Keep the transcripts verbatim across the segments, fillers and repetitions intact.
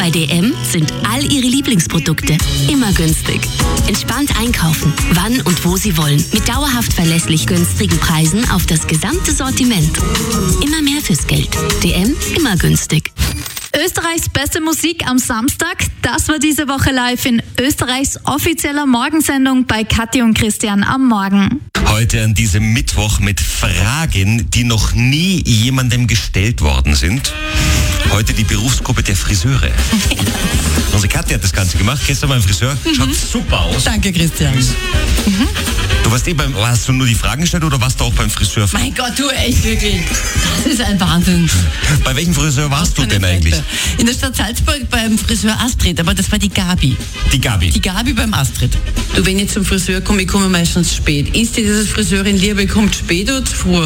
Bei D M sind all Ihre Lieblingsprodukte immer günstig. Entspannt einkaufen, wann und wo Sie wollen. Mit dauerhaft verlässlich günstigen Preisen auf das gesamte Sortiment. Immer mehr fürs Geld. D M, immer günstig. Österreichs beste Musik am Samstag, das war diese Woche live in Österreichs offizieller Morgensendung bei Kathi und Christian am Morgen. Heute an diesem Mittwoch mit Fragen, die noch nie jemandem gestellt worden sind. Heute die Berufsgruppe der Friseure. Unsere Kathi hat das Ganze gemacht, gestern beim Friseur. Mhm. Schaut super aus. Danke, Christian. Mhm. Du warst eh beim, hast du nur die Fragen gestellt oder warst du auch beim Friseur? Mein Gott, du echt wirklich. Das ist ein Wahnsinn. Bei welchem Friseur warst du denn eigentlich? In der Stadt Salzburg beim Friseur Astrid, aber das war die Gabi. Die Gabi? Die Gabi beim Astrid. Du, wenn ich zum Friseur komme, ich komme meistens spät. Ist dir dieses Friseurin lieber, kommt spät oder zu früh?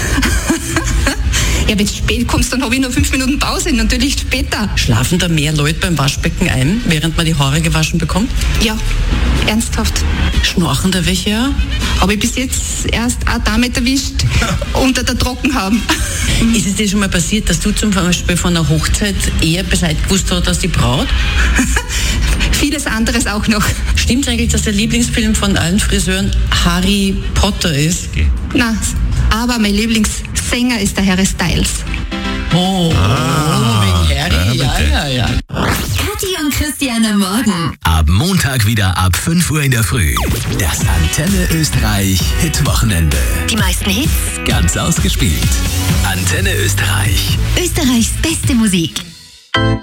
Ja, wenn du spät kommst, dann habe ich nur fünf Minuten Pause, natürlich später. Schlafen da mehr Leute beim Waschbecken ein, während man die Haare gewaschen bekommt? Ja, ernsthaft. Schnorchen da welche ja? Habe ich bis jetzt erst eine Dame erwischt, unter der Trocken haben. Ist es dir schon mal passiert, dass du zum Beispiel von einer Hochzeit eher Bescheid gewusst hast als die Braut? Vieles anderes auch noch. Stimmt eigentlich, dass der Lieblingsfilm von allen Friseuren Harry Potter ist? Okay. Na, aber mein Lieblingssänger ist der Harry Styles. Oh, ah, oh wegen Harry, ja, ja, ja, ja. Kathi und Christian am Morgen. Ab Montag wieder ab fünf Uhr in der Früh. Das Antenne Österreich Hitwochenende. Die meisten Hits. Ganz ausgespielt. Antenne Österreich. Österreichs beste Musik.